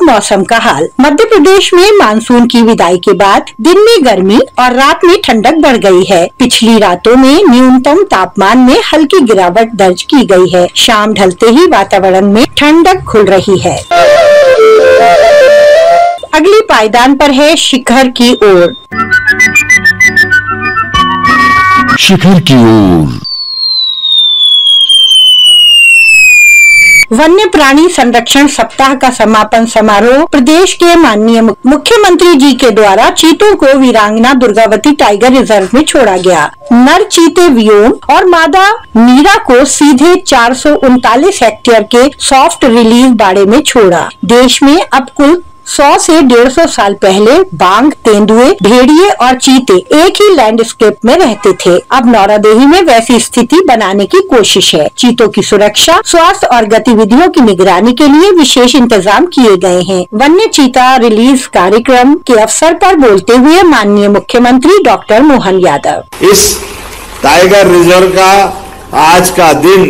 मौसम का हाल। मध्य प्रदेश में मानसून की विदाई के बाद दिन में गर्मी और रात में ठंडक बढ़ गई है। पिछली रातों में न्यूनतम तापमान में हल्की गिरावट दर्ज की गई है। शाम ढलते ही वातावरण में ठंडक घुल रही है। अगली पायदान पर है शिखर की ओर। शिखर की ओर। वन्य प्राणी संरक्षण सप्ताह का समापन समारोह प्रदेश के माननीय मुख्यमंत्री जी के द्वारा चीतों को वीरांगना दुर्गावती टाइगर रिजर्व में छोड़ा गया। नर चीते वियोम और मादा मीरा को सीधे 439 हेक्टेयर के सॉफ्ट रिलीज बाड़े में छोड़ा। देश में अब कुल 100 से 150 साल पहले बाघ, तेंदुए, भेड़िए और चीते एक ही लैंडस्केप में रहते थे। अब नौरादेही में वैसी स्थिति बनाने की कोशिश है। चीतों की सुरक्षा, स्वास्थ्य और गतिविधियों की निगरानी के लिए विशेष इंतजाम किए गए हैं। वन्य चीता रिलीज कार्यक्रम के अवसर पर बोलते हुए माननीय मुख्यमंत्री डॉक्टर मोहन यादव, इस टाइगर रिजर्व का आज का दिन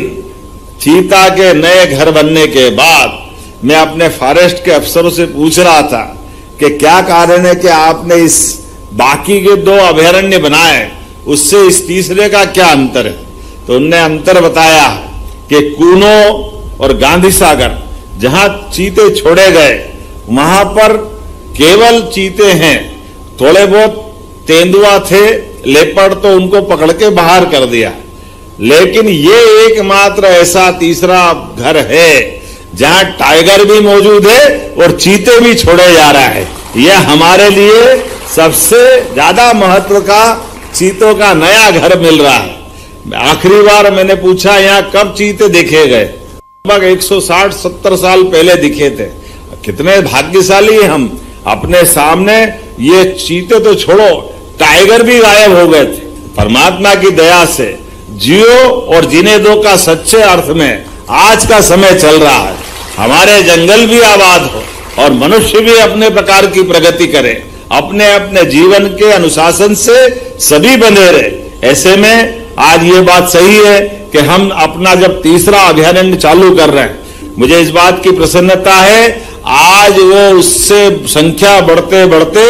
चीता के नए घर बनने के बाद मैं अपने फॉरेस्ट के अफसरों से पूछ रहा था कि क्या कारण है कि आपने इस बाकी के 2 अभयारण्य बनाए, उससे इस तीसरे का क्या अंतर है। तो उनने अंतर बताया कि कूनो और गांधी सागर जहां चीते छोड़े गए वहां पर केवल चीते हैं। थोड़े बहुत तेंदुआ थे, लेपर्ड तो उनको पकड़ के बाहर कर दिया, लेकिन ये एकमात्र ऐसा तीसरा घर है जहां टाइगर भी मौजूद है और चीते भी छोड़े जा रहा है। यह हमारे लिए सबसे ज्यादा महत्व का चीतों का नया घर मिल रहा है। आखिरी बार मैंने पूछा यहाँ कब चीते देखे गए, लगभग 160-70 साल पहले दिखे थे। कितने भाग्यशाली हम, अपने सामने ये चीते तो छोड़ो टाइगर भी गायब हो गए थे। परमात्मा की दया से जियो और जीने दो का सच्चे अर्थ में आज का समय चल रहा है। हमारे जंगल भी आबाद हो और मनुष्य भी अपने प्रकार की प्रगति करे, अपने अपने जीवन के अनुशासन से सभी बने रहे। ऐसे में आज ये बात सही है कि हम अपना जब तीसरा अभयारण्य चालू कर रहे हैं, मुझे इस बात की प्रसन्नता है आज वो उससे संख्या बढ़ते बढ़ते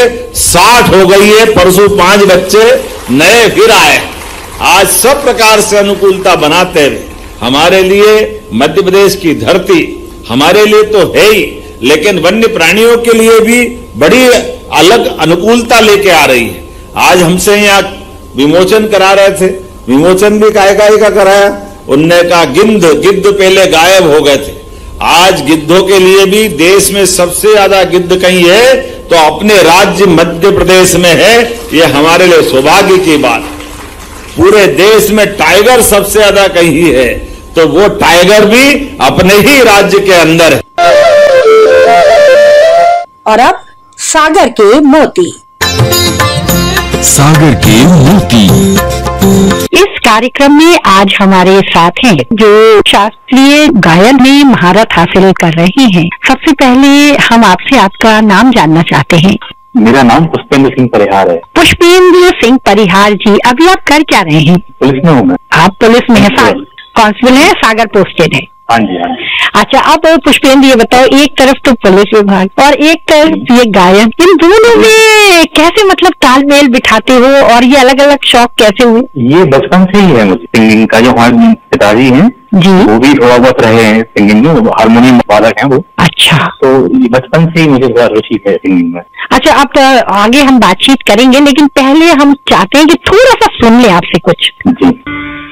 60 हो गई है। परसों 5 बच्चे नए फिर आए। आज सब प्रकार से अनुकूलता बनाते हुए हमारे लिए मध्य प्रदेश की धरती हमारे लिए तो है ही, लेकिन वन्य प्राणियों के लिए भी बड़ी अलग अनुकूलता लेके आ रही है। आज हमसे यहाँ विमोचन करा रहे थे, विमोचन भी काय का कराया। उनने कहा गिद्ध पहले गायब हो गए थे, आज गिद्धों के लिए भी देश में सबसे ज्यादा गिद्ध कहीं है तो अपने राज्य मध्य प्रदेश में है। ये हमारे लिए सौभाग्य की बात। पूरे देश में टाइगर सबसे ज्यादा कहीं है तो वो टाइगर भी अपने ही राज्य के अंदर है। और अब सागर के मोती। सागर के मोती। इस कार्यक्रम में आज हमारे साथ हैं जो शास्त्रीय गायन में महारत हासिल कर रहे हैं। सबसे पहले हम आपसे आपका नाम जानना चाहते हैं। मेरा नाम पुष्पेंद्र सिंह परिहार है। पुष्पेंद्र सिंह परिहार जी, अभी आप कर क्या रहे हैं? पुलिस में हूँ मैं। आप पुलिस में है? कांस्टेबल है, सागर पोस्टेड है। हाँ जी, हाँ जी। अच्छा, अब पुष्पेंद्र ये बताओ, एक तरफ तो पुलिस विभाग और एक तरफ ये गायन, इन दोनों में कैसे मतलब तालमेल बिठाते हो और ये अलग अलग शौक कैसे हुए? ये बचपन से ही है मुझे सिंगिंग का। जो हमारे पिताजी हैं जी, वो भी थोड़ा बहुत रहे हैं सिंगिंग में, हारमोनियम वादक हैं वो। अच्छा, तो बचपन से ही मुझे थोड़ा रुचि है सिंगिंग में। अच्छा, अब आगे हम बातचीत करेंगे, लेकिन पहले हम चाहते हैं कि थोड़ा सा सुन ले आपसे कुछ। जी।